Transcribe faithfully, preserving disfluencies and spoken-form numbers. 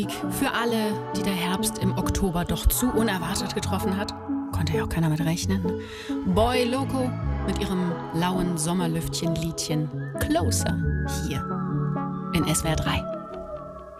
Für alle, die der Herbst im Oktober doch zu unerwartet getroffen hat. Konnte ja auch keiner mit rechnen. Boy Loco mit ihrem lauen Sommerlüftchen-Liedchen Closer hier in S W R drei.